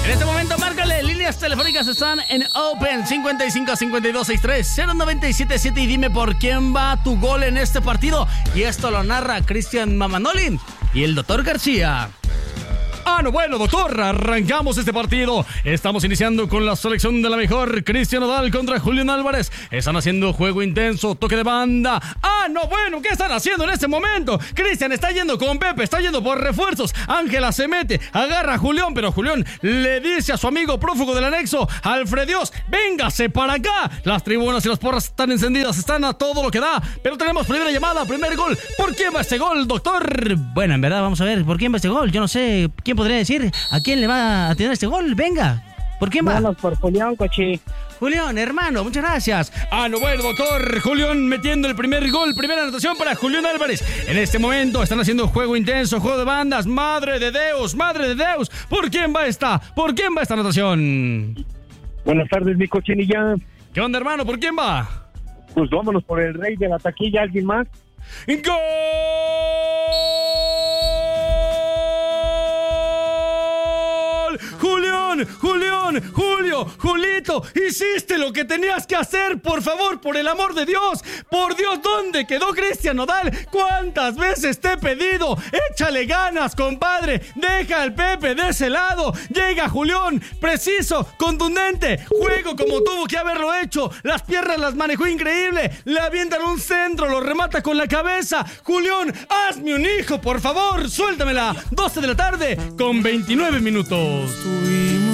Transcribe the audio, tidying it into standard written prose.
En este momento, márcale. Líneas telefónicas están en Open 55-5263-0977 y dime por quién va tu gol en este partido. Y esto lo narra Cristian Mamanolin y el doctor García. Bueno, doctor, arrancamos este partido. Estamos iniciando con la selección de la mejor. Cristian Nodal contra Julián Álvarez. Están haciendo juego intenso, toque de banda. ¿Qué están haciendo en este momento? Cristian está yendo con Pepe, está yendo por refuerzos. Ángela se mete, agarra a Julián, pero Julián le dice a su amigo prófugo del anexo, Alfredios, véngase para acá. Las tribunas y las porras están encendidas, están a todo lo que da. Pero tenemos primera llamada, primer gol. ¿Por quién va este gol, doctor? Bueno, en verdad, vamos a ver, ¿por quién va este gol? Yo no sé, ¿quién podría decir a quién le va a tener este gol? Venga, ¿por quién va? Vamos por Julián, coche. Julián, hermano, muchas gracias. Bueno, doctor, Julián metiendo el primer gol, primera anotación para Julián Álvarez. En este momento están haciendo juego intenso, juego de bandas. Madre de Deus. ¿Por quién va esta anotación? Buenas tardes, mi cochinilla. ¿Qué onda, hermano? ¿Por quién va? Pues vámonos por el rey de la taquilla, ¿alguien más? ¡Gol! Julito, hiciste lo que tenías que hacer, por favor, por el amor de Dios. Por Dios, ¿dónde quedó Cristian Nodal? ¿Cuántas veces te he pedido? Échale ganas, compadre. Deja al Pepe de ese lado. Llega Julián, preciso, contundente. Juego como tuvo que haberlo hecho. Las piernas las manejó increíble. Le avientan un centro, lo remata con la cabeza. Julián, hazme un hijo, por favor. Suéltamela. 12 de la tarde con 29 minutos.